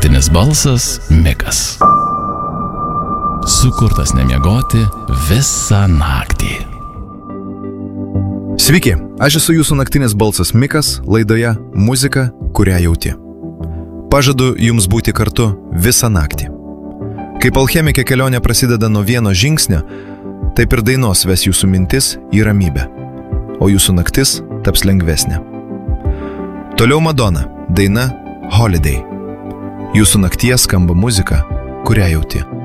naktinis balsas Mikas. Sukurtas nemiegoti visą naktį. Sveiki, aš esu jūsų naktinis balsas Mikas laidoje Muzika, kurią jauti. Pažadu jums būti kartu visą naktį. Kaip alchemikė kelionė prasideda nuo vieno žingsnio, taip ir dainos ves jūsų mintis į ramybę, o jūsų naktis taps lengvesnė. Toliau Madonna, daina Holiday. Jūsų naktyje skamba muzika, kurią jauti.